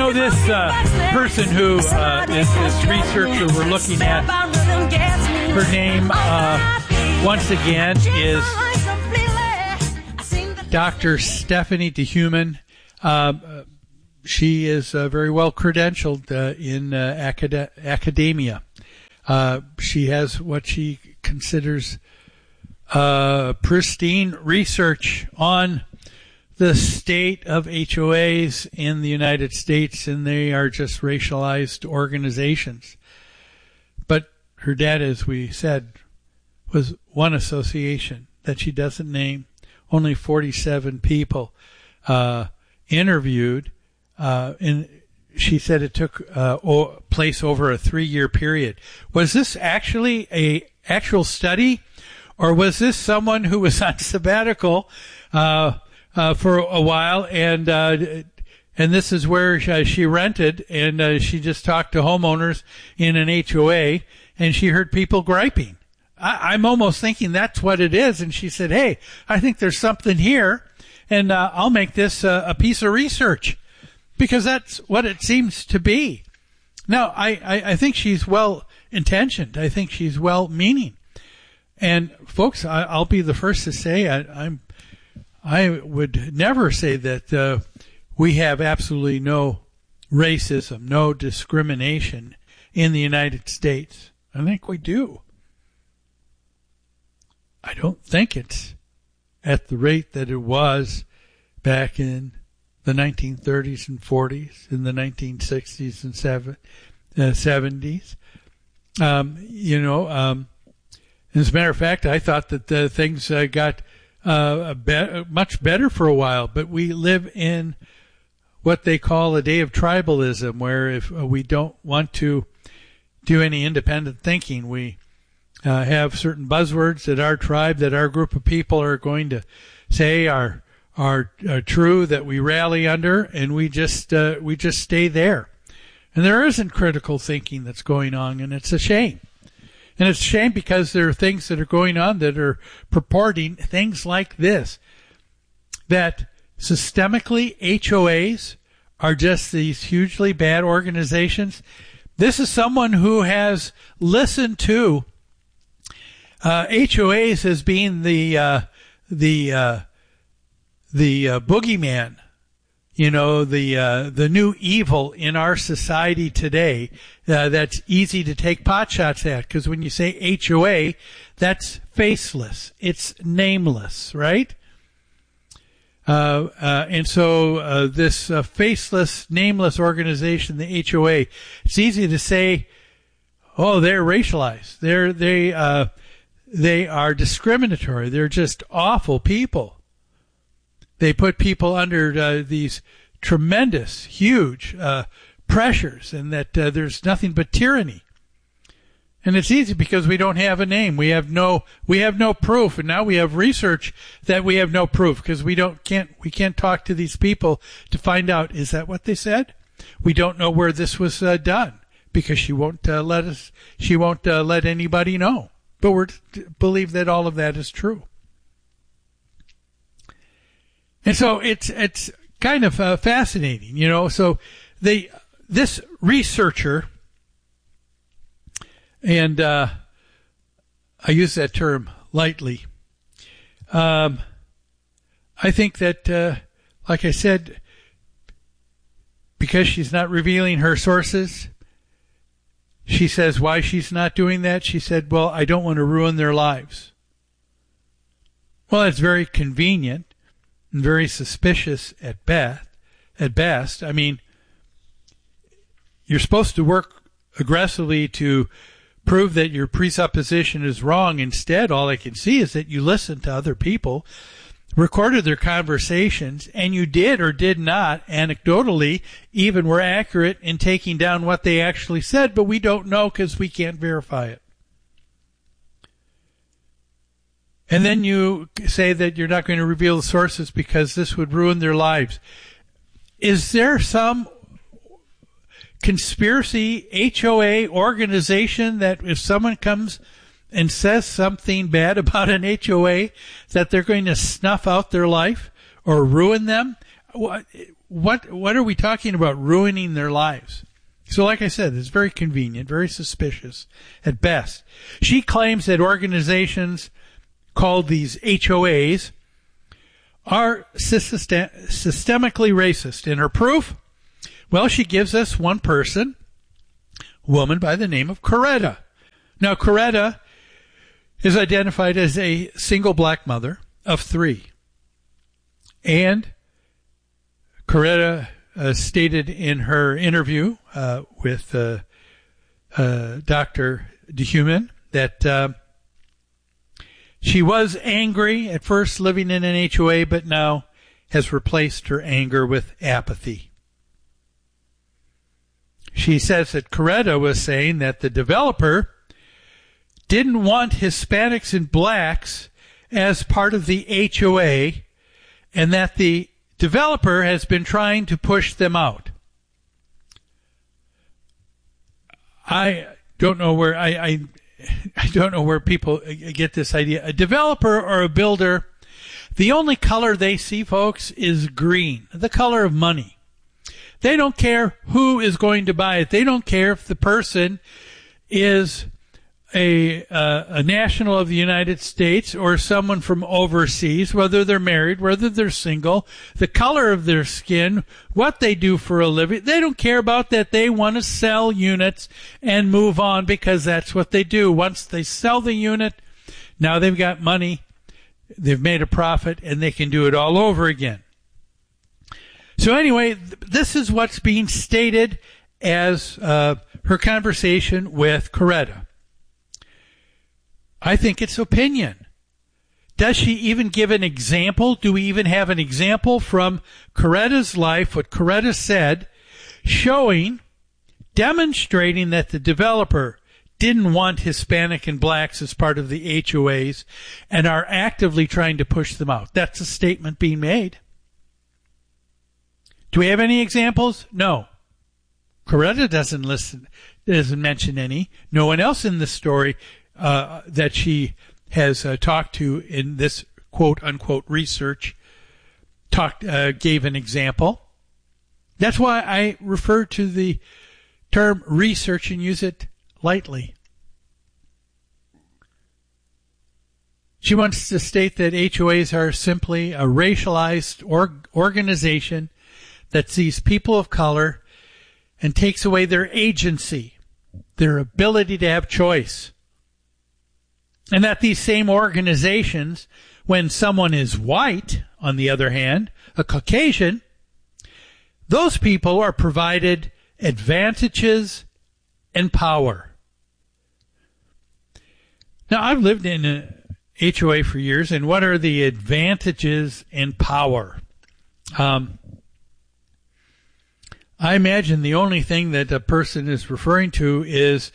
this person who is this researcher we're looking at, her name, once again, is Dr. Stephanie DeHuman. She is very well credentialed in academia. She has what she considers pristine research on the state of HOAs in the United States, and they are just racialized organizations. But her data, as we said, was one association that she doesn't name. Only 47 people interviewed, and she said it took place over a 3-year period. Was this actually a actual study, or was this someone who was on sabbatical for a while, and this is where she rented, and she just talked to homeowners in an HOA, and she heard people griping? I'm almost thinking that's what it is. And she said, hey, I think there's something here, and I'll make this a piece of research, because that's what it seems to be. Now, I think she's well-intentioned. I think she's well-meaning. And, folks, I'll be the first to say I would never say that we have absolutely no racism, no discrimination in the United States. I think we do. I don't think it's at the rate that it was back in the 1930s and 40s, in the 1960s and 70s. As a matter of fact, I thought that things got much better for a while, but we live in what they call a day of tribalism, where if we don't want to do any independent thinking, we have certain buzzwords that our tribe, that our group of people are going to say are true, that we rally under, and we just stay there. And there isn't critical thinking that's going on, and it's a shame. And it's a shame because there are things that are going on that are purporting things like this, that systemically HOAs are just these hugely bad organizations. This is someone who has listened to HOAs as being the boogeyman, the new evil in our society today, that's easy to take pot shots at, because when you say HOA, that's faceless, it's nameless, right? And so this faceless, nameless organization, the HOA, it's easy to say, oh, they're racialized, they are discriminatory. They're just awful people. They put people under these tremendous, huge pressures, and that there's nothing but tyranny. And it's easy because we don't have a name. We have no proof, and now we have research that we have no proof, because we can't talk to these people to find out, is that what they said? We don't know where this was done, because she won't let anybody know. But we believe that all of that is true. And so it's kind of fascinating, So this researcher, and I use that term lightly, I think that, like I said, because she's not revealing her sources, she says why she's not doing that. She said, well, I don't want to ruin their lives. Well, it's very convenient and very suspicious at best. I mean, you're supposed to work aggressively to prove that your presupposition is wrong. Instead, all I can see is that you listened to other people, recorded their conversations, and you did or did not, anecdotally, even were accurate in taking down what they actually said, but we don't know because we can't verify it. And then you say that you're not going to reveal the sources because this would ruin their lives. Is there some conspiracy HOA organization that if someone comes and says something bad about an HOA, that they're going to snuff out their life or ruin them? what are we talking about ruining their lives? So like I said, it's very convenient, very suspicious at best. She claims that organizations called these HOAs are systemically racist. And her proof? Well, she gives us one person, a woman by the name of Coretta. Now, Coretta is identified as a single black mother of 3. And Coretta stated in her interview with Dr. DeHuman that she was angry at first living in an HOA, but now has replaced her anger with apathy. She says that Coretta was saying that the developer didn't want Hispanics and blacks as part of the HOA, and that the developer has been trying to push them out. I don't know where I don't know where people get this idea. A developer or a builder, the only color they see, folks, is green, the color of money. They don't care who is going to buy it. They don't care if the person is a national of the United States or someone from overseas, whether they're married, whether they're single, the color of their skin, what they do for a living. They don't care about that. They want to sell units and move on because that's what they do. Once they sell the unit, now they've got money, they've made a profit, and they can do it all over again. So anyway, this is what's being stated as her conversation with Coretta. I think it's opinion. Does she even give an example? Do we even have an example from Coretta's life, what Coretta said, demonstrating that the developer didn't want Hispanic and blacks as part of the HOAs and are actively trying to push them out? That's a statement being made. Do we have any examples? No. Coretta doesn't mention any. No one else in the story that she has talked to in this quote-unquote research gave an example. That's why I refer to the term research and use it lightly. She wants to state that HOAs are simply a racialized organization that sees people of color and takes away their agency, their ability to have choice. And that these same organizations, when someone is white, on the other hand, a Caucasian, those people are provided advantages and power. Now, I've lived in a HOA for years, and what are the advantages and power? I imagine the only thing that a person is referring to is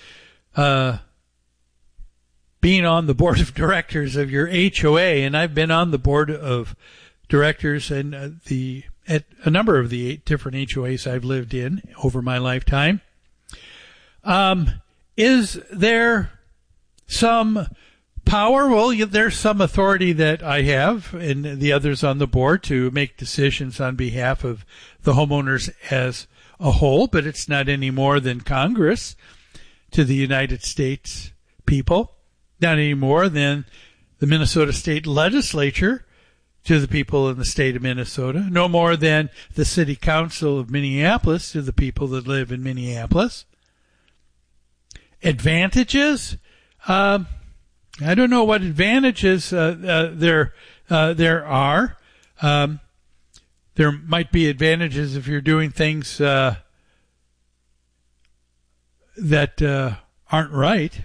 being on the board of directors of your HOA, and I've been on the board of directors and at a number of the 8 different HOAs I've lived in over my lifetime. Is there some power? Well, there's some authority that I have and the others on the board to make decisions on behalf of the homeowners as a whole, but it's not any more than Congress to the United States people. Not any more than the Minnesota State Legislature to the people in the state of Minnesota. No more than the City Council of Minneapolis to the people that live in Minneapolis. Advantages? I don't know what advantages there are. There might be advantages if you're doing things that aren't right.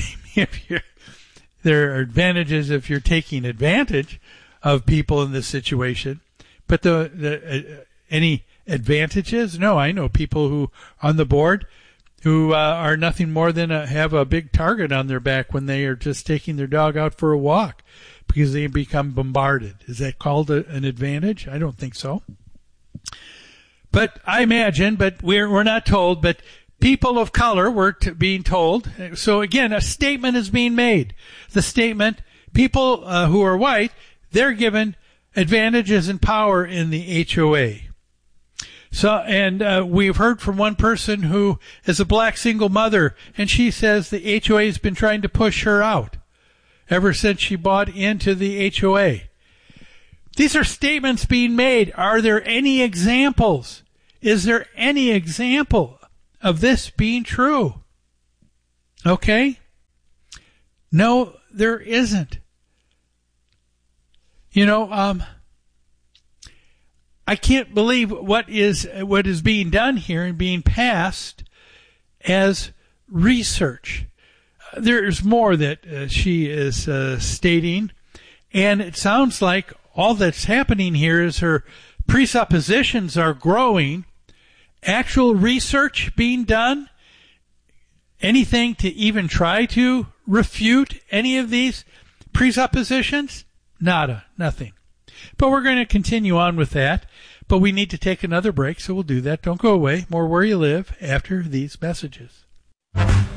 There are advantages if you're taking advantage of people in this situation. But any advantages? No, I know people who on the board who are nothing more than have a big target on their back when they are just taking their dog out for a walk because they become bombarded. Is that called an advantage? I don't think so. But I imagine, but we're not told, but people of color were being told. So again, a statement is being made. The statement, people who are white, they're given advantages and power in the HOA. So, and we've heard from one person who is a black single mother, and she says the HOA has been trying to push her out ever since she bought into the HOA. These are statements being made. Are there any examples? Is there any example of this being true? Okay? No, there isn't. You know, I can't believe what is being done here and being passed as research. There's more that she is stating, and it sounds like all that's happening here is her presuppositions are growing. Actual research being done? Anything to even try to refute any of these presuppositions? Nada, nothing. But we're going to continue on with that. But we need to take another break, so we'll do that. Don't go away. More Where You Live after these messages.